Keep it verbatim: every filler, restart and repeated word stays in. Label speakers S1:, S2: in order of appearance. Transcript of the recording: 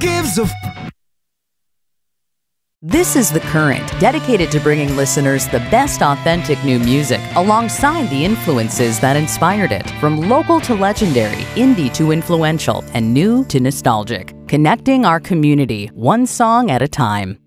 S1: gives a f?
S2: This is The Current, dedicated to bringing listeners the best authentic new music alongside the influences that inspired it. From local to legendary, indie to influential, and new to nostalgic. Connecting our community, one song at a time.